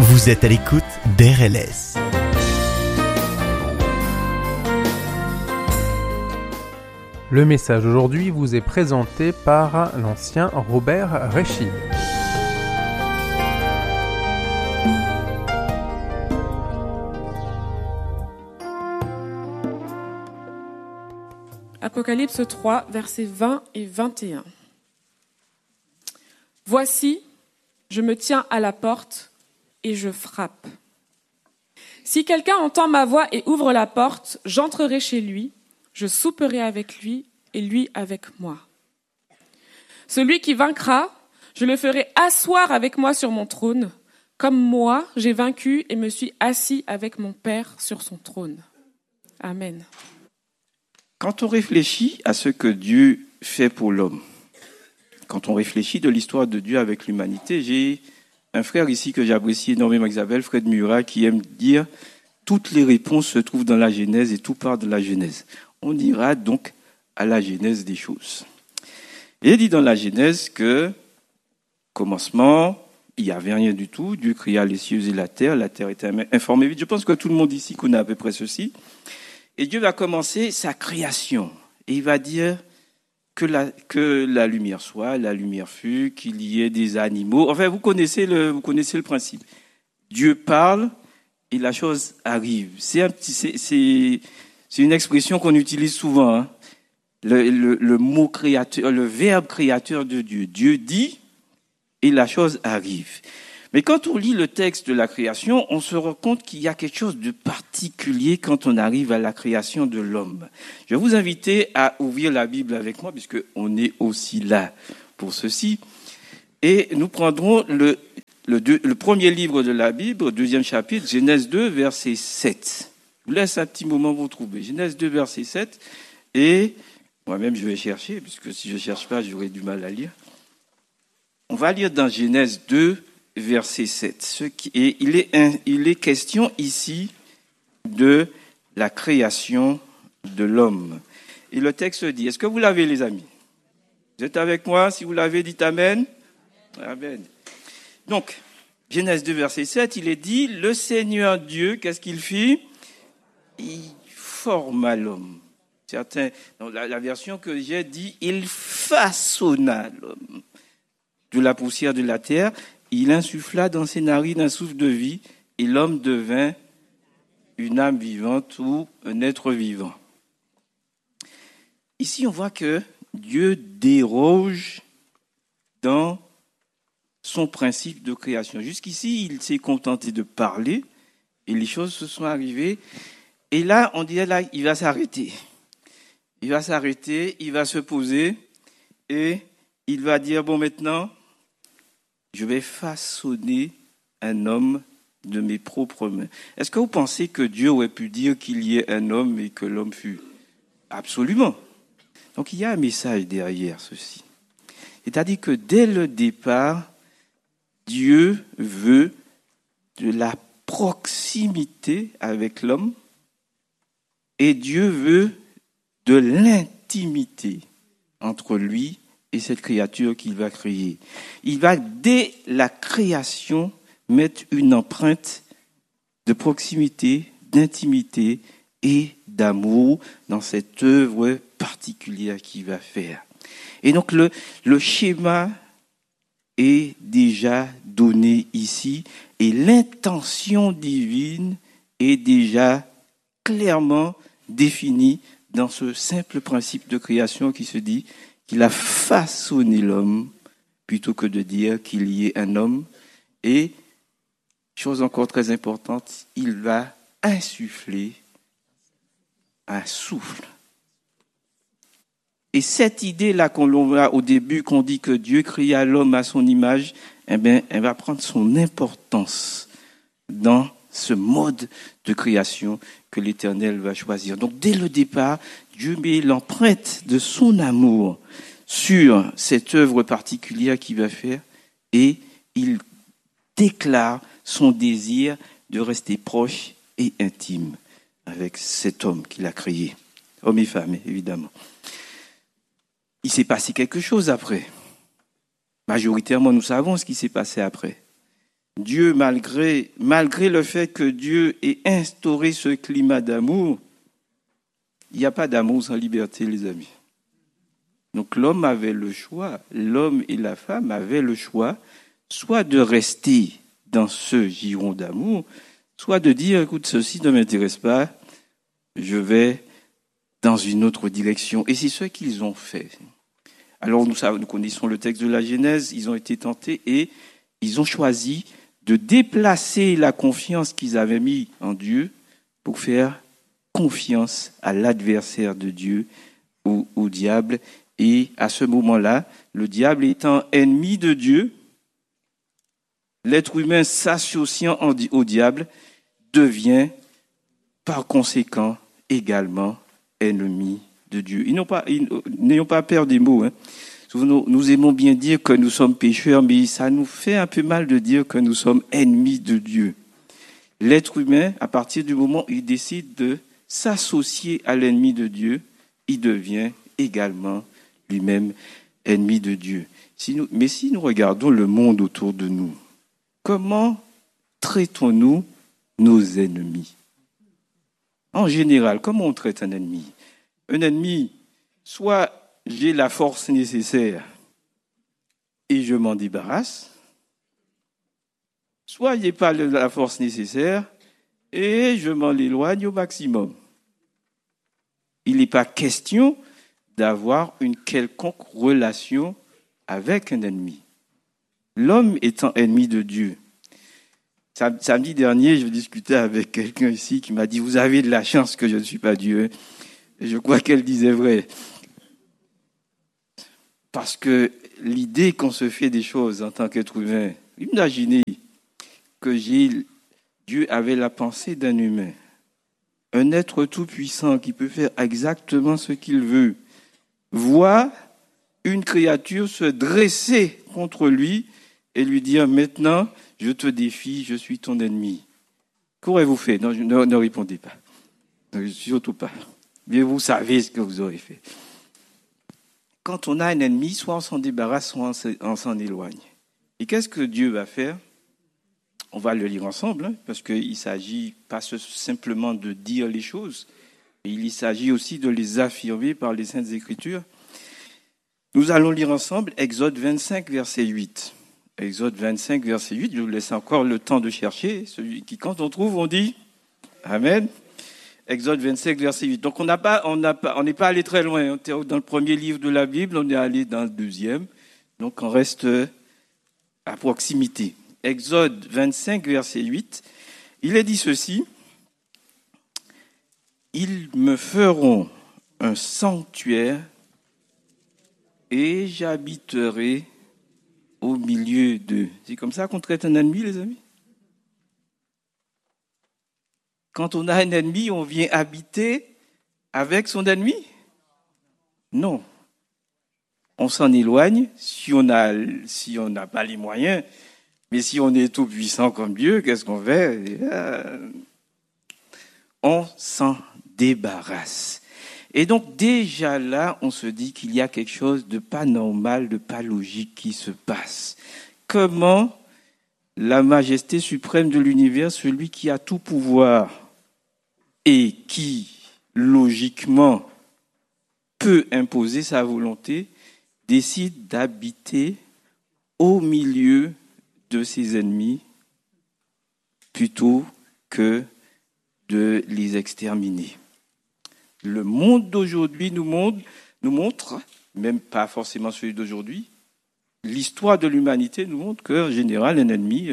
Vous êtes à l'écoute d'RLS. Le message aujourd'hui vous est présenté par l'ancien Robert Réchid. Apocalypse 3, versets 20 et 21. Voici, je me tiens à la porte et je frappe. Si quelqu'un entend ma voix et ouvre la porte, j'entrerai chez lui, je souperai avec lui et lui avec moi. Celui qui vaincra, je le ferai asseoir avec moi sur mon trône, comme moi j'ai vaincu et me suis assis avec mon Père sur son trône. Amen. Quand on réfléchit à ce que Dieu fait pour l'homme, quand on réfléchit de l'histoire de Dieu avec l'humanité, j'ai un frère ici que j'apprécie énormément, qui s'appelle Fred Murat, qui aime dire « Toutes les réponses se trouvent dans la Genèse et tout part de la Genèse ». On ira donc à la Genèse des choses. Il est dit dans la Genèse que, commencement, il n'y avait rien du tout. Dieu créa les cieux et la terre était informée vite. Je pense que tout le monde ici connaît à peu près ceci. Et Dieu va commencer sa création. Et il va dire que la lumière soit, la lumière fut, qu'il y ait des animaux. Enfin, vous connaissez le principe. Dieu parle et la chose arrive. C'est une expression qu'on utilise souvent. Hein. Le mot créateur, le verbe créateur de Dieu. Dieu dit et la chose arrive. Mais quand on lit le texte de la création, on se rend compte qu'il y a quelque chose de particulier quand on arrive à la création de l'homme. Je vais vous inviter à ouvrir la Bible avec moi, puisque on est aussi là pour ceci. Et nous prendrons le premier livre de la Bible, deuxième chapitre, Genèse 2, verset 7. Je vous laisse un petit moment vous trouver. Genèse 2, verset 7. Et moi-même, je vais chercher, puisque si je ne cherche pas, j'aurai du mal à lire. On va lire dans Genèse 2, verset 7. Et il est question ici de la création de l'homme. Et le texte dit, est-ce que vous l'avez, les amis? Vous êtes avec moi? Si vous l'avez, dites Amen. Amen. Donc, Genèse 2, verset 7, il est dit, le Seigneur Dieu, qu'est-ce qu'il fit? Il forma l'homme. Certains, dans la version que j'ai dit, il façonna l'homme de la poussière de la terre. Il insuffla dans ses narines un souffle de vie et l'homme devint une âme vivante ou un être vivant. Ici, on voit que Dieu déroge dans son principe de création. Jusqu'ici, il s'est contenté de parler et les choses se sont arrivées. Et là, on dirait là, il va s'arrêter. Il va s'arrêter, il va se poser et il va dire, bon, maintenant, je vais façonner un homme de mes propres mains. Est-ce que vous pensez que Dieu aurait pu dire qu'il y ait un homme et que l'homme fût? Absolument. Donc il y a un message derrière ceci. C'est-à-dire que dès le départ, Dieu veut de la proximité avec l'homme et Dieu veut de l'intimité entre lui et cette créature qu'il va créer. Il va, dès la création, mettre une empreinte de proximité, d'intimité et d'amour dans cette œuvre particulière qu'il va faire. Et donc, le schéma est déjà donné ici et l'intention divine est déjà clairement définie dans ce simple principe de création qui se dit qu'il a façonné l'homme plutôt que de dire qu'il y ait un homme. Et, chose encore très importante, il va insuffler un souffle. Et cette idée-là qu'on a au début, qu'on dit que Dieu créa l'homme à son image, eh bien, elle va prendre son importance dans ce mode de création que l'Éternel va choisir. Donc, dès le départ, Dieu met l'empreinte de son amour sur cette œuvre particulière qu'il va faire et il déclare son désir de rester proche et intime avec cet homme qu'il a créé. Homme et femme, évidemment. Il s'est passé quelque chose après. Majoritairement, nous savons ce qui s'est passé après. Dieu, malgré le fait que Dieu ait instauré ce climat d'amour, il n'y a pas d'amour sans liberté, les amis. Donc l'homme avait le choix, l'homme et la femme avaient le choix, soit de rester dans ce giron d'amour, soit de dire, écoute, ceci ne m'intéresse pas, je vais dans une autre direction. Et c'est ce qu'ils ont fait. Alors nous connaissons le texte de la Genèse, ils ont été tentés et ils ont choisi de déplacer la confiance qu'ils avaient mis en Dieu pour faire confiance à l'adversaire de Dieu, au diable. Et à ce moment-là, le diable étant ennemi de Dieu, l'être humain s'associant au diable devient par conséquent également ennemi de Dieu. N'ayons pas peur des mots. Nous aimons bien dire que nous sommes pécheurs, mais ça nous fait un peu mal de dire que nous sommes ennemis de Dieu. L'être humain, à partir du moment où il décide de s'associer à l'ennemi de Dieu, il devient également lui-même ennemi de Dieu. Mais si nous regardons le monde autour de nous, comment traitons-nous nos ennemis? En général, comment on traite un ennemi? Un ennemi, soit j'ai la force nécessaire et je m'en débarrasse, soit il n'y a pas la force nécessaire et je m'en éloigne au maximum. Il n'est pas question d'avoir une quelconque relation avec un ennemi. L'homme étant ennemi de Dieu. Samedi dernier, je discutais avec quelqu'un ici qui m'a dit « Vous avez de la chance que je ne suis pas Dieu ». Et je crois qu'elle disait vrai. Parce que l'idée qu'on se fait des choses en tant qu'être humain, imaginez que Dieu avait la pensée d'un humain, un être tout-puissant qui peut faire exactement ce qu'il veut, voit une créature se dresser contre lui et lui dire « Maintenant, je te défie, je suis ton ennemi ». Qu'aurez-vous fait? Non, ne répondez pas. Surtout pas. Mais vous savez ce que vous aurez fait. Quand on a un ennemi, soit on s'en débarrasse, soit on s'en éloigne. Et qu'est-ce que Dieu va faire? On va le lire ensemble, parce qu'il ne s'agit pas simplement de dire les choses, mais il s'agit aussi de les affirmer par les Saintes Écritures. Nous allons lire ensemble Exode 25, verset 8. Exode 25, verset 8, je vous laisse encore le temps de chercher. Celui qui, quand on trouve, on dit Amen. Exode 25, verset 8. Donc on n'est pas allé très loin. On était dans le premier livre de la Bible, on est allé dans le deuxième. Donc on reste à proximité. Exode 25, verset 8. Il est dit ceci. Ils me feront un sanctuaire et j'habiterai au milieu d'eux. C'est comme ça qu'on traite un ennemi, les amis? Quand on a un ennemi, on vient habiter avec son ennemi? Non. On s'en éloigne si on n'a pas les moyens. Mais si on est tout puissant comme Dieu, qu'est-ce qu'on fait? On s'en débarrasse. Et donc déjà là, on se dit qu'il y a quelque chose de pas normal, de pas logique qui se passe. Comment la majesté suprême de l'univers, celui qui a tout pouvoir et qui, logiquement, peut imposer sa volonté, décide d'habiter au milieu de ses ennemis plutôt que de les exterminer. Le monde d'aujourd'hui nous montre, même pas forcément celui d'aujourd'hui, l'histoire de l'humanité nous montre qu'en général, un ennemi,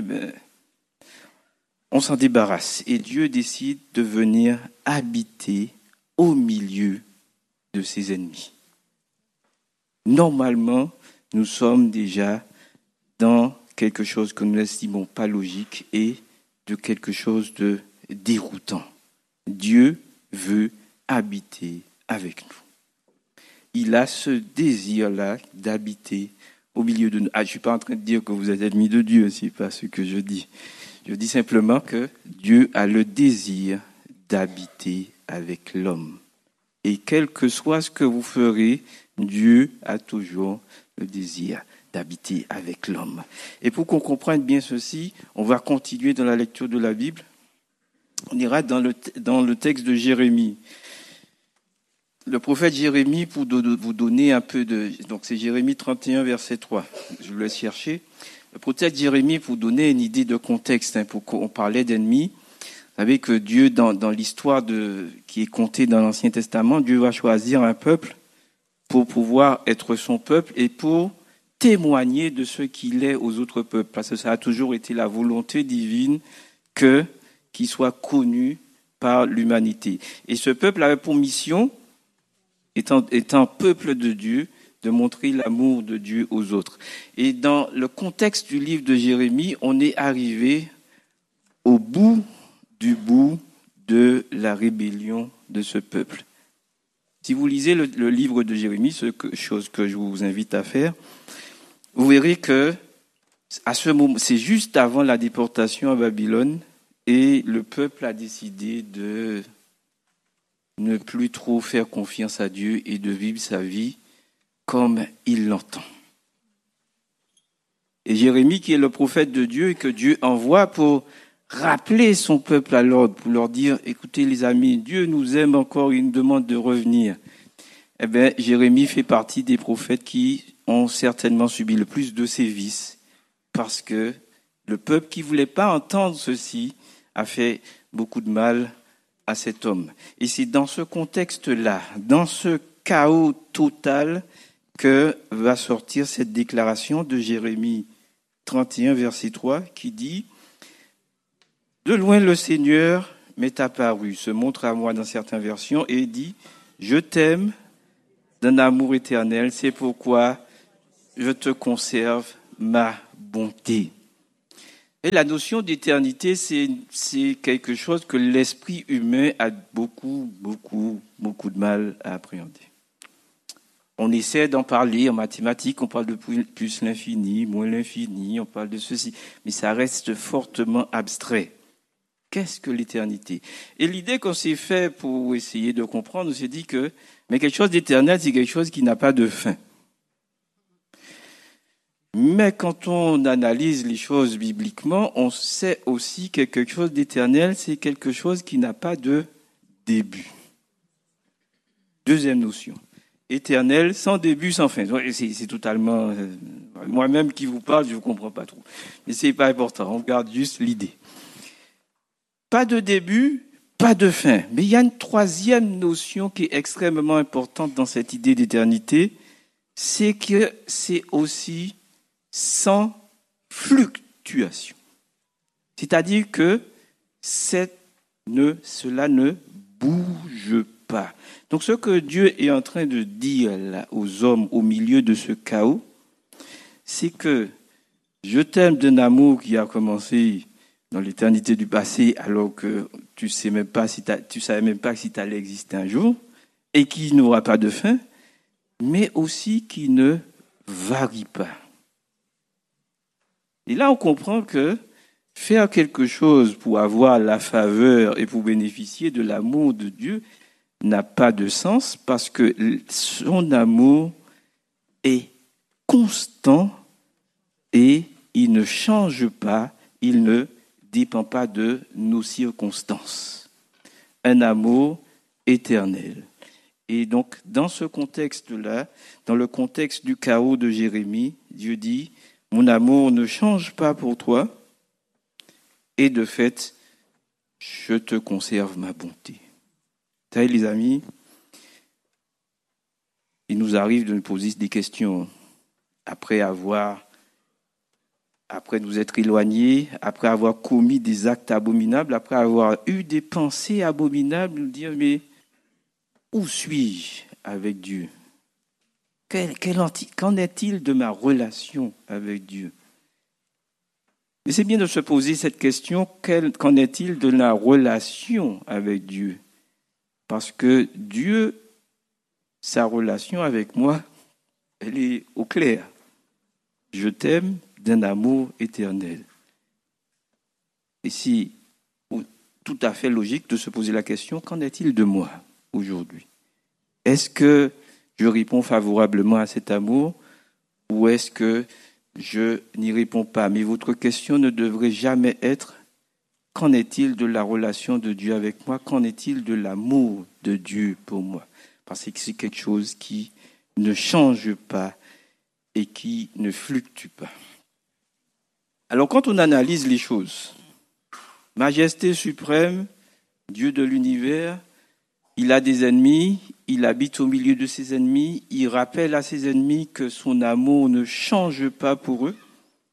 on s'en débarrasse. Et Dieu décide de venir habiter au milieu de ses ennemis. Normalement, nous sommes déjà dans quelque chose que nous n'estimons pas logique et de quelque chose de déroutant. Dieu veut habiter avec nous. Il a ce désir-là d'habiter au milieu de nous. Je ne suis pas en train de dire que vous êtes ennemis de Dieu, ce n'est pas ce que je dis. Je dis simplement que Dieu a le désir d'habiter avec l'homme. Et quel que soit ce que vous ferez, Dieu a toujours le désir d'habiter avec l'homme. Et pour qu'on comprenne bien ceci, on va continuer dans la lecture de la Bible. On ira dans le texte de Jérémie. Le prophète Jérémie, pour vous donner un peu de... Donc c'est Jérémie 31, verset 3. Je vous laisse chercher. Le prophète Jérémie, pour donner une idée de contexte, pour qu'on parlait d'ennemis. Vous savez que Dieu, dans l'histoire qui est contée dans l'Ancien Testament, Dieu va choisir un peuple pour pouvoir être son peuple et pour témoigner de ce qu'il est aux autres peuples. Parce que ça a toujours été la volonté divine qu'il soit connu par l'humanité. Et ce peuple avait pour mission, étant peuple de Dieu, de montrer l'amour de Dieu aux autres. Et dans le contexte du livre de Jérémie, on est arrivé au bout de la rébellion de ce peuple. Si vous lisez le livre de Jérémie, chose que je vous invite à faire, vous verrez que à ce moment, c'est juste avant la déportation à Babylone, et le peuple a décidé de ne plus trop faire confiance à Dieu et de vivre sa vie comme il l'entend. Et Jérémie, qui est le prophète de Dieu et que Dieu envoie pour rappeler son peuple à l'ordre, pour leur dire, écoutez les amis, Dieu nous aime encore, il nous demande de revenir. Eh bien, Jérémie fait partie des prophètes qui ont certainement subi le plus de sévices parce que le peuple qui voulait pas entendre ceci a fait beaucoup de mal à cet homme. Et c'est dans ce contexte-là, dans ce chaos total, que va sortir cette déclaration de Jérémie 31, verset 3, qui dit « De loin le Seigneur m'est apparu, se montre à moi dans certaines versions, et dit « Je t'aime d'un amour éternel, c'est pourquoi je te conserve ma bonté. » Et la notion d'éternité, c'est quelque chose que l'esprit humain a beaucoup de mal à appréhender. On essaie d'en parler en mathématiques, on parle de plus l'infini, moins l'infini, on parle de ceci, mais ça reste fortement abstrait. Qu'est-ce que l'éternité? Et l'idée qu'on s'est fait pour essayer de comprendre, on s'est dit que mais quelque chose d'éternel, c'est quelque chose qui n'a pas de fin. Mais quand on analyse les choses bibliquement, on sait aussi que quelque chose d'éternel, c'est quelque chose qui n'a pas de début. Deuxième notion. Éternel, sans début, sans fin. C'est totalement... moi-même qui vous parle, je ne comprends pas trop. Mais c'est pas important, on garde juste l'idée. Pas de début, pas de fin. Mais il y a une troisième notion qui est extrêmement importante dans cette idée d'éternité, c'est que c'est aussi sans fluctuation. C'est-à-dire que cela ne bouge pas. Donc ce que Dieu est en train de dire là, aux hommes au milieu de ce chaos, c'est que je t'aime d'un amour qui a commencé dans l'éternité du passé, alors que tu savais même pas si tu allais exister un jour, et qui n'aura pas de fin, mais aussi qui ne varie pas. Et là, on comprend que faire quelque chose pour avoir la faveur et pour bénéficier de l'amour de Dieu n'a pas de sens parce que son amour est constant et il ne change pas, il ne dépend pas de nos circonstances. Un amour éternel. Et donc, dans ce contexte-là, dans le contexte du chaos de Jérémie, Dieu dit « Mon amour ne change pas pour toi et de fait, je te conserve ma bonté. » Vous savez, les amis, il nous arrive de nous poser des questions après nous être éloignés, après avoir commis des actes abominables, après avoir eu des pensées abominables, nous dire, mais où suis-je avec Dieu? Qu'en est-il de ma relation avec Dieu? Mais c'est bien de se poser cette question, qu'en est-il de la relation avec Dieu? Parce que Dieu, sa relation avec moi, elle est au clair. Je t'aime d'un amour éternel. Et c'est tout à fait logique de se poser la question, qu'en est-il de moi aujourd'hui? Est-ce que je réponds favorablement à cet amour ou est-ce que je n'y réponds pas. Mais votre question ne devrait jamais être « Qu'en est-il de la relation de Dieu avec moi? Qu'en est-il de l'amour de Dieu pour moi ?» Parce que c'est quelque chose qui ne change pas et qui ne fluctue pas. Alors quand on analyse les choses, Majesté suprême, Dieu de l'univers, il a des ennemis, il habite au milieu de ses ennemis, il rappelle à ses ennemis que son amour ne change pas pour eux.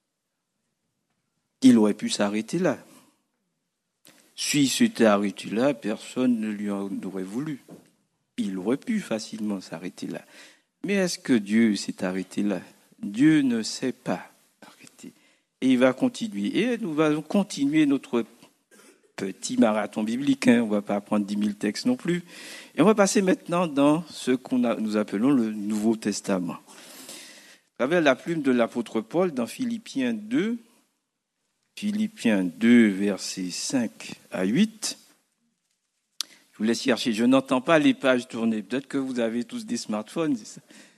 Il aurait pu s'arrêter là. S'il s'était arrêté là, personne ne lui en aurait voulu. Il aurait pu facilement s'arrêter là. Mais est-ce que Dieu s'est arrêté là? Dieu ne s'est pas arrêté. Et il va continuer. Et nous allons continuer notre petit marathon biblique. On ne va pas apprendre 10 000 textes non plus. Et on va passer maintenant dans ce nous appelons le Nouveau Testament. À travers la plume de l'apôtre Paul dans Philippiens 2, versets 5 à 8. Je vous laisse chercher. Je n'entends pas les pages tourner. Peut-être que vous avez tous des smartphones. C'est ça.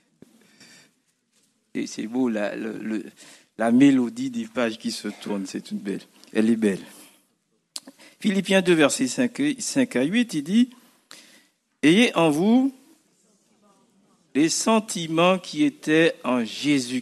Et c'est beau, la mélodie des pages qui se tournent. C'est une belle. Elle est belle. Philippiens 2, versets 5 à 8, il dit « Ayez en vous les sentiments qui étaient en Jésus-Christ. »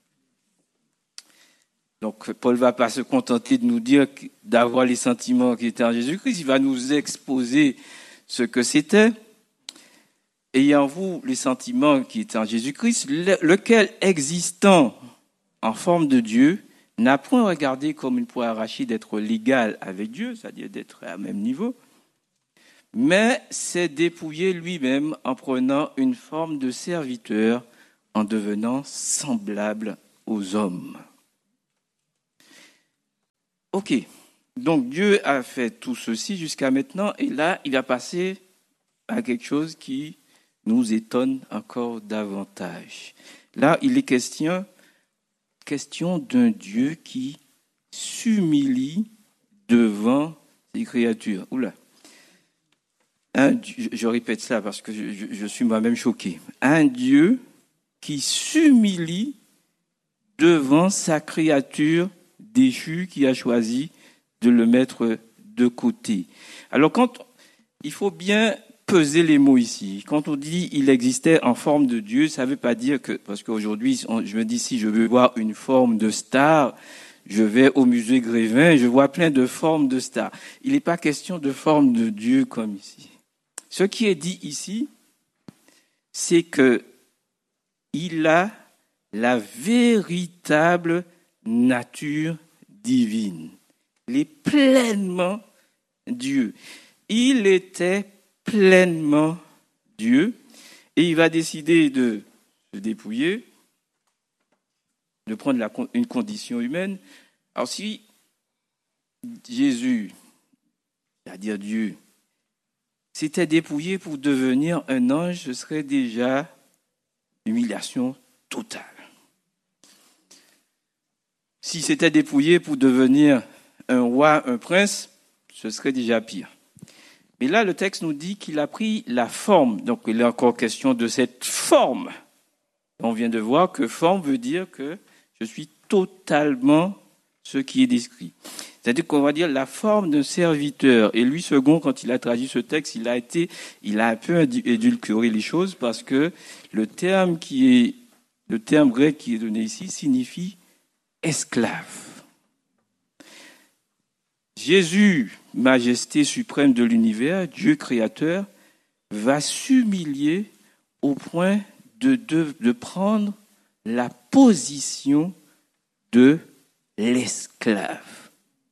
Donc, Paul ne va pas se contenter de nous dire d'avoir les sentiments qui étaient en Jésus-Christ. Il va nous exposer ce que c'était. Ayez en vous les sentiments qui étaient en Jésus-Christ, lequel, existant en forme de Dieu, n'a point regardé comme une proie arrachée d'être l'égal avec Dieu, c'est-à-dire d'être à même niveau, mais s'est dépouillé lui-même en prenant une forme de serviteur, en devenant semblable aux hommes. Ok, donc Dieu a fait tout ceci jusqu'à maintenant, et là, il a passé à quelque chose qui nous étonne encore davantage. Là, il est question d'un Dieu qui s'humilie devant ses créatures. Oula. Je répète ça parce que je suis moi-même choqué. Un Dieu qui s'humilie devant sa créature déchu qui a choisi de le mettre de côté. Alors, il faut bien peser les mots ici. Quand on dit il existait en forme de Dieu, ça ne veut pas dire que, parce qu'aujourd'hui, je me dis si je veux voir une forme de star, je vais au musée Grévin, je vois plein de formes de stars. Il n'est pas question de forme de Dieu comme ici. Ce qui est dit ici, c'est que il a la véritable nature divine. Il est pleinement Dieu. Il était pleinement Dieu et il va décider de se dépouiller, de prendre une condition humaine. Alors si Jésus, c'est-à-dire Dieu, s'était dépouillé pour devenir un ange, ce serait déjà humiliation totale. S'il s'était dépouillé pour devenir un roi, un prince, ce serait déjà pire. Mais là, le texte nous dit qu'il a pris la forme. Donc, il est encore question de cette forme. On vient de voir que forme veut dire que je suis totalement ce qui est décrit. C'est-à-dire qu'on va dire la forme d'un serviteur. Et Louis II, quand il a traduit ce texte, il a un peu édulcoré les choses parce que le terme grec qui est donné ici signifie esclave. Jésus, majesté suprême de l'univers, Dieu créateur, va s'humilier au point de prendre la position de l'esclave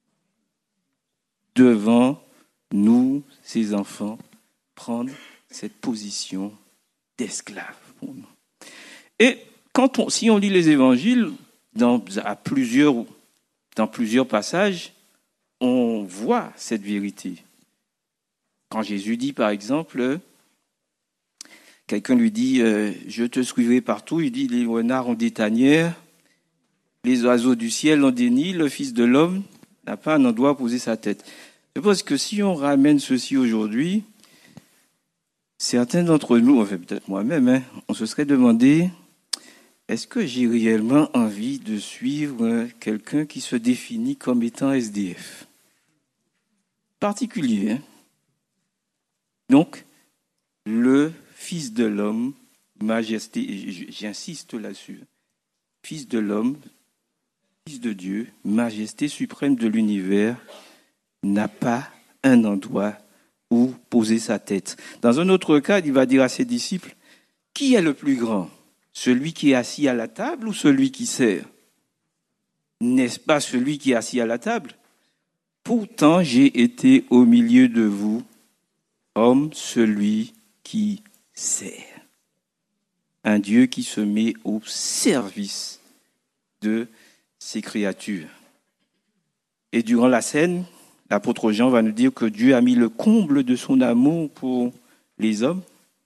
devant nous, ses enfants, prendre cette position d'esclave pour nous. Et si on lit les évangiles, dans plusieurs passages, on voit cette vérité. Quand Jésus dit, par exemple, quelqu'un lui dit « Je te suivrai partout », il dit « Les renards ont des tanières, les oiseaux du ciel ont des nids, le Fils de l'homme n'a pas un endroit où poser sa tête ». Je pense que si on ramène ceci aujourd'hui, certains d'entre nous, enfin peut-être moi-même, on se serait demandé est-ce que j'ai réellement envie de suivre quelqu'un qui se définit comme étant SDF? Particulier, hein? Donc, le Fils de l'homme, majesté, et j'insiste là-dessus, Fils de l'homme, Fils de Dieu, majesté suprême de l'univers, n'a pas un endroit où poser sa tête. Dans un autre cas, il va dire à ses disciples, qui est le plus grand? Celui qui est assis à la table ou celui qui sert? N'est-ce pas celui qui est assis à la table? Pourtant, j'ai été au milieu de vous, homme, celui qui sert. Un Dieu qui se met au service de ses créatures. Et durant la scène, l'apôtre Jean va nous dire que Dieu a mis le comble de son amour pour les hommes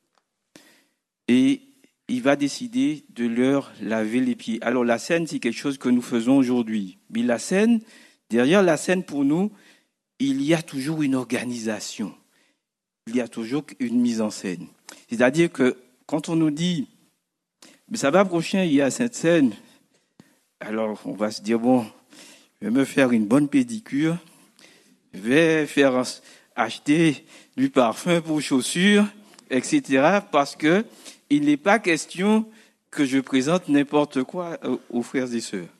et il va décider de leur laver les pieds. Alors la scène, c'est quelque chose que nous faisons aujourd'hui. Mais la scène, derrière la scène pour nous, il y a toujours une organisation. Il y a toujours une mise en scène. C'est-à-dire que quand on nous dit, mais ça va prochain, il y a cette scène, alors on va se dire, bon, je vais me faire une bonne pédicure, je vais faire acheter du parfum pour chaussures, etc. Parce que il n'est pas question que je présente n'importe quoi aux frères et sœurs.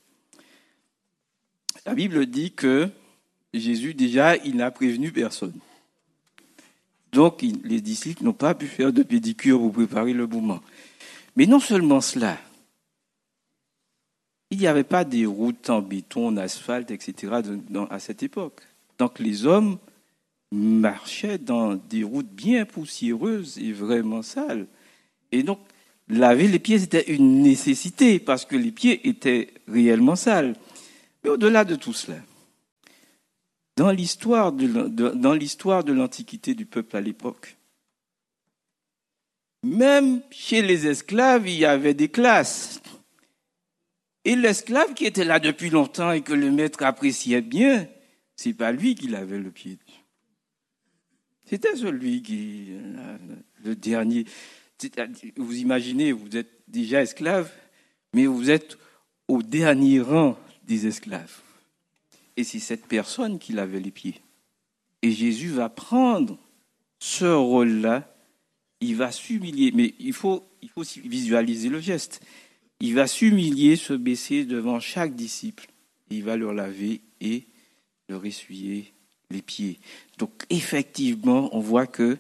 La Bible dit que Jésus, déjà, il n'a prévenu personne. Donc, les disciples n'ont pas pu faire de pédicure pour préparer le moment. Mais non seulement cela, il n'y avait pas des routes en béton, en asphalte, etc. à cette époque. Donc, les hommes marchaient dans des routes bien poussiéreuses et vraiment sales. Et donc, laver les pieds, c'était une nécessité parce que les pieds étaient réellement sales. Mais au-delà de tout cela, dans l'histoire de l'Antiquité du peuple à l'époque, même chez les esclaves, il y avait des classes. Et l'esclave qui était là depuis longtemps et que le maître appréciait bien, c'est pas lui qui lavait le pied. C'était celui qui, le dernier. Vous imaginez, vous êtes déjà esclave, mais vous êtes au dernier rang des esclaves. Et c'est cette personne qui lavait les pieds. Et Jésus va prendre ce rôle-là, il va s'humilier, mais il faut aussi visualiser le geste. Il va s'humilier, se baisser devant chaque disciple, et il va leur laver et leur essuyer les pieds. Donc effectivement, on voit que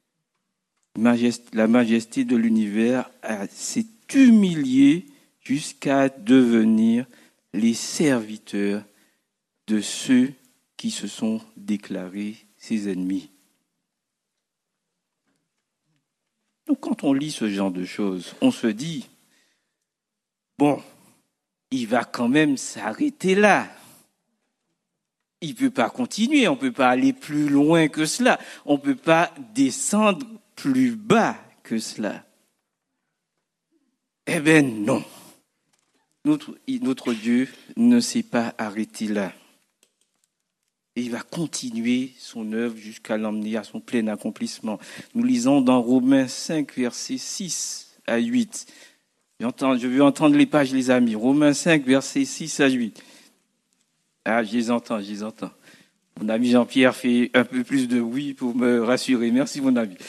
la majesté de l'univers s'est humiliée jusqu'à devenir les serviteurs de ceux qui se sont déclarés ses ennemis. Donc quand on lit ce genre de choses, on se dit, bon, il va quand même s'arrêter là. Il ne peut pas continuer, on ne peut pas aller plus loin que cela, on ne peut pas descendre plus bas que cela. Eh bien non, notre Dieu ne s'est pas arrêté là. Et il va continuer son œuvre jusqu'à l'emmener à son plein accomplissement. Nous lisons dans Romains 5, versets 6 à 8. Je veux entendre les pages, les amis. Romains 5, versets 6 à 8. Ah, je les entends. Mon ami Jean-Pierre fait un peu plus de oui pour me rassurer. Merci, mon ami.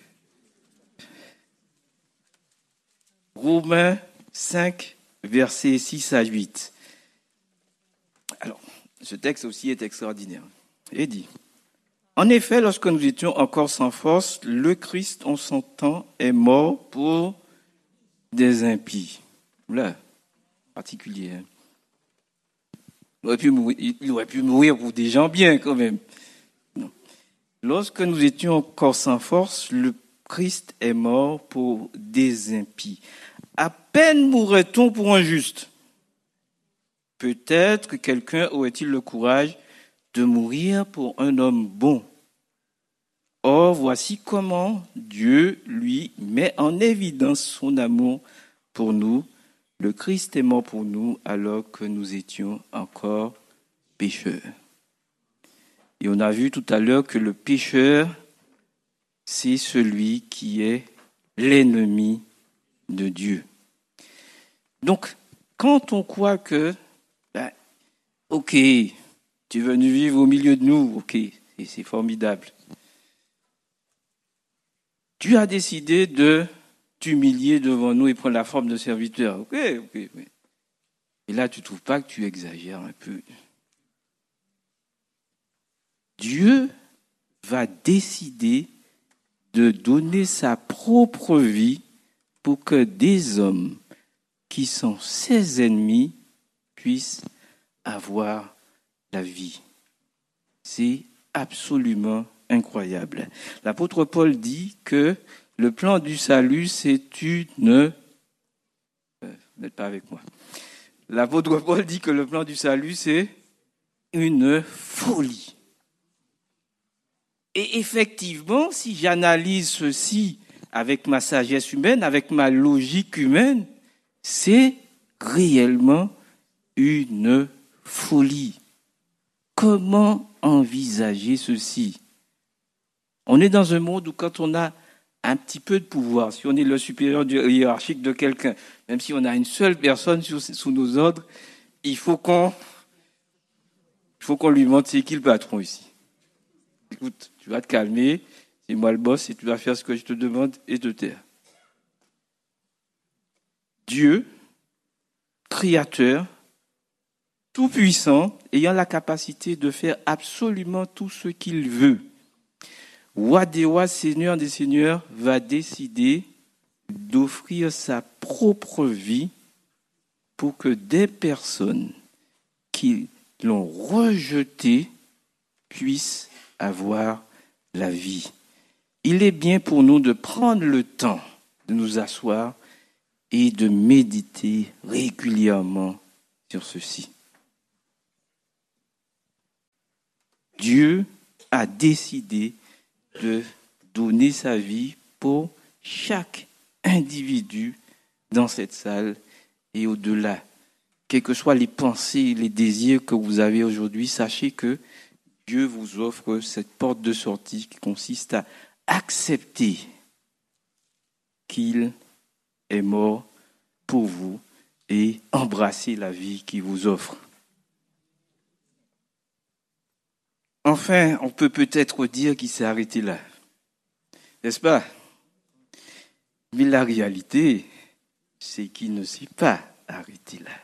Romains 5, versets 6 à 8. Alors, ce texte aussi est extraordinaire. Il dit, « En effet, lorsque nous étions encore sans force, le Christ, en son temps, est mort pour des impies. » Là, particulier. Hein? Il aurait pu mourir pour des gens bien quand même. Non. Lorsque nous étions encore sans force, le Christ est mort pour des impies. À peine mourrait-on pour un juste. Peut-être quelqu'un aurait-il le courage de mourir pour un homme bon. Or, voici comment Dieu, lui, met en évidence son amour pour nous. Le Christ est mort pour nous alors que nous étions encore pécheurs. Et on a vu tout à l'heure que le pécheur, c'est celui qui est l'ennemi de Dieu. Donc, quand on croit que, ok, tu es venu vivre au milieu de nous, ok, c'est formidable. Tu as décidé de t'humilier devant nous et prendre la forme de serviteur. Ok. Et là, tu ne trouves pas que tu exagères un peu? Dieu va décider de donner sa propre vie pour que des hommes qui sont ses ennemis puissent avoir la vie. C'est absolument incroyable. L'apôtre Paul dit que le plan du salut, c'est une... Vous n'êtes pas avec moi. L'apôtre Paul dit que le plan du salut, c'est une folie. Et effectivement, si j'analyse ceci avec ma sagesse humaine, avec ma logique humaine, c'est réellement une folie. Comment envisager ceci? On est dans un monde où quand on a un petit peu de pouvoir, si on est le supérieur hiérarchique de quelqu'un, même si on a une seule personne sous nos ordres, il faut qu'on lui montre c'est qui le patron ici. Écoute, tu vas te calmer, c'est moi le boss et tu vas faire ce que je te demande et te taire. Dieu, créateur, tout-puissant, ayant la capacité de faire absolument tout ce qu'il veut. Roi des rois, Seigneur des seigneurs, va décider d'offrir sa propre vie pour que des personnes qui l'ont rejeté puissent avoir la vie. Il est bien pour nous de prendre le temps de nous asseoir et de méditer régulièrement sur ceci. Dieu a décidé de donner sa vie pour chaque individu dans cette salle et au-delà. Quelles que soient les pensées, les désirs que vous avez aujourd'hui, sachez que Dieu vous offre cette porte de sortie qui consiste à accepter qu'il est mort pour vous et embrasser la vie qu'il vous offre. Enfin, on peut peut-être dire qu'il s'est arrêté là. N'est-ce pas? Mais la réalité, c'est qu'il ne s'est pas arrêté là.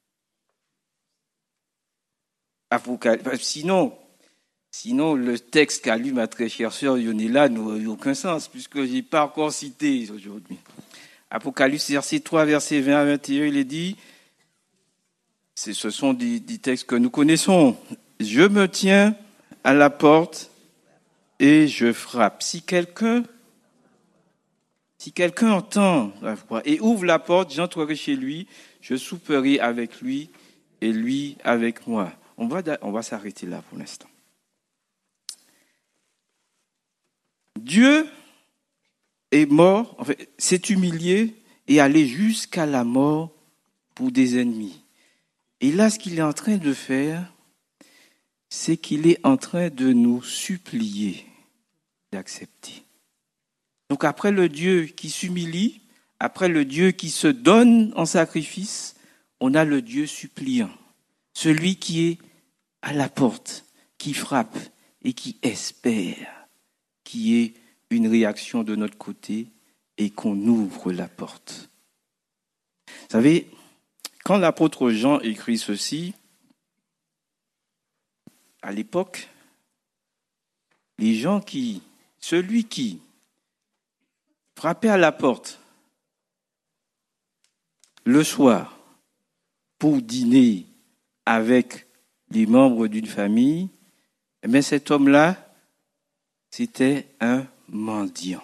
Sinon, le texte qu'a lu ma très chère sœur Yonela n'aurait aucun sens, puisque je n'ai pas encore cité aujourd'hui. Apocalypse, verset 3, verset 20 à 21, il est dit, ce sont des textes que nous connaissons. Je me tiens à la porte et je frappe. Si quelqu'un entend la voix et ouvre la porte, j'entrerai chez lui, je souperai avec lui et lui avec moi. On va s'arrêter là pour l'instant. Dieu est mort, s'est humilié et allé jusqu'à la mort pour des ennemis. Et là, ce qu'il est en train de faire, c'est qu'il est en train de nous supplier d'accepter. Donc après le Dieu qui s'humilie, après le Dieu qui se donne en sacrifice, on a le Dieu suppliant, celui qui est à la porte, qui frappe et qui espère qu'il y ait une réaction de notre côté et qu'on ouvre la porte. Vous savez, quand l'apôtre Jean écrit ceci, à l'époque, celui qui frappait à la porte le soir pour dîner avec les membres d'une famille, mais cet homme-là, c'était un mendiant.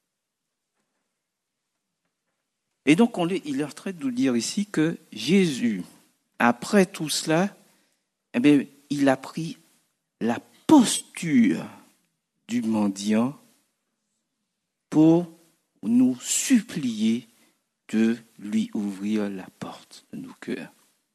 Et donc, il est en train de nous dire ici que Jésus, après tout cela, il a pris la posture du mendiant pour nous supplier de lui ouvrir la porte de nos cœurs.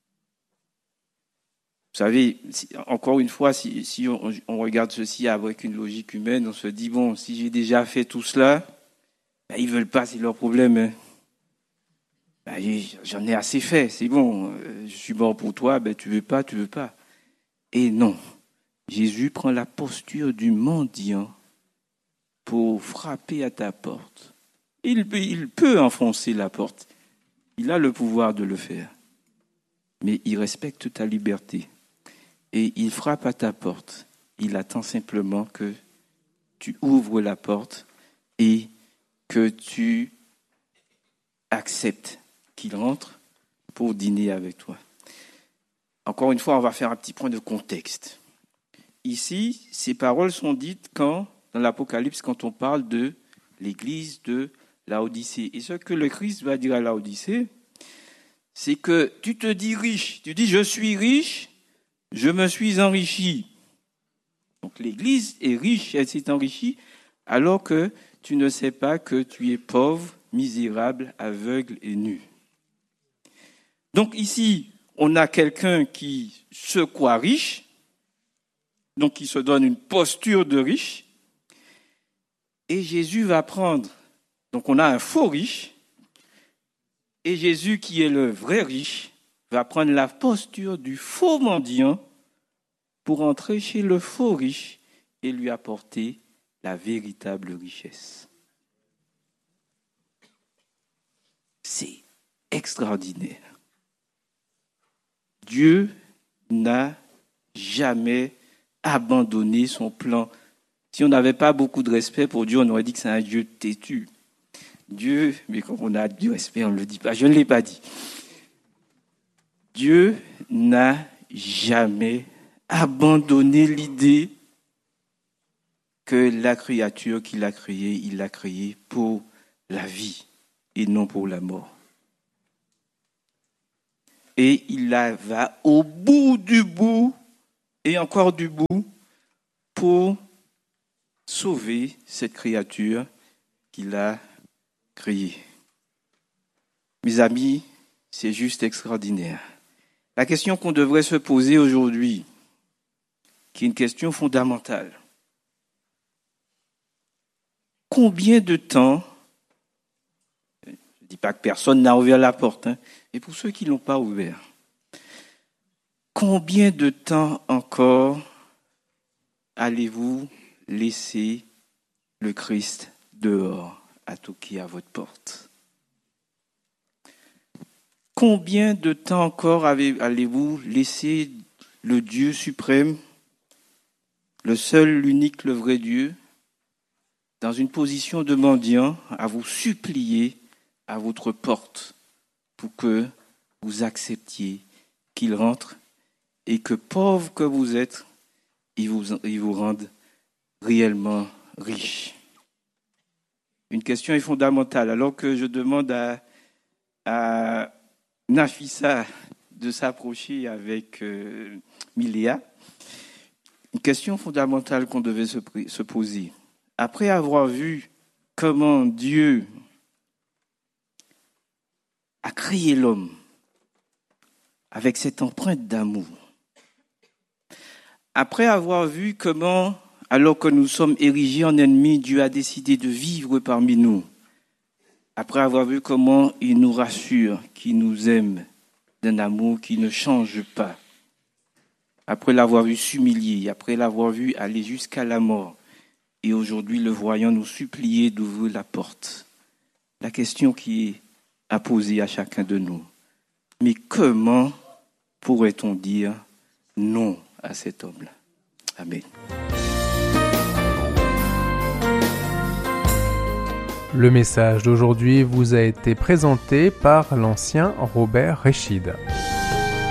Vous savez, encore une fois, si on regarde ceci avec une logique humaine, on se dit, bon, si j'ai déjà fait tout cela, ils ne veulent pas, c'est leur problème. J'en ai assez fait, c'est bon, je suis mort pour toi, tu veux pas. Et non, Jésus prend la posture du mendiant pour frapper à ta porte. Il peut enfoncer la porte, il a le pouvoir de le faire, mais il respecte ta liberté. Et il frappe à ta porte, il attend simplement que tu ouvres la porte et que tu acceptes qu'il rentre pour dîner avec toi. Encore une fois, on va faire un petit point de contexte. Ici, ces paroles sont dites dans l'Apocalypse, quand on parle de l'église de Laodicée. Et ce que le Christ va dire à Laodicée, c'est que tu te dis riche. Tu dis, je suis riche, je me suis enrichi. Donc l'église est riche, elle s'est enrichie, alors que tu ne sais pas que tu es pauvre, misérable, aveugle et nu. Donc ici, on a quelqu'un qui se croit riche, donc qui se donne une posture de riche, et Jésus va prendre, donc on a un faux riche, et Jésus qui est le vrai riche, va prendre la posture du faux mendiant pour entrer chez le faux riche et lui apporter la véritable richesse. C'est extraordinaire. Dieu n'a jamais abandonné son plan. Si on n'avait pas beaucoup de respect pour Dieu, on aurait dit que c'est un Dieu têtu. Dieu, mais quand on a du respect, on ne le dit pas. Je ne l'ai pas dit. Dieu n'a jamais abandonné l'idée que la créature qu'il a créée, il l'a créée pour la vie et non pour la mort. Et il va au bout du bout et encore du bout pour sauver cette créature qu'il a créée. Mes amis, c'est juste extraordinaire. La question qu'on devrait se poser aujourd'hui, qui est une question fondamentale. Combien de temps, je ne dis pas que personne n'a ouvert la porte, mais pour ceux qui ne l'ont pas ouvert, combien de temps encore allez-vous laisser le Christ dehors à toquer à votre porte? Combien de temps encore allez-vous laisser le Dieu suprême, le seul, l'unique, le vrai Dieu, dans une position de mendiant, à vous supplier à votre porte pour que vous acceptiez qu'il rentre et que, pauvre que vous êtes, il vous rende réellement riche. Une question est fondamentale. Alors que je demande à Nafissa de s'approcher avec Miléa, une question fondamentale qu'on devait se poser. Après avoir vu comment Dieu a créé l'homme avec cette empreinte d'amour, après avoir vu comment, alors que nous sommes érigés en ennemis, Dieu a décidé de vivre parmi nous, après avoir vu comment il nous rassure, qu'il nous aime d'un amour qui ne change pas, après l'avoir vu s'humilier, après l'avoir vu aller jusqu'à la mort, et aujourd'hui le voyant nous supplier d'ouvrir la porte. La question qui est à poser à chacun de nous, mais comment pourrait-on dire non à cet homme-là? Amen. Le message d'aujourd'hui vous a été présenté par l'ancien Robert Réchid.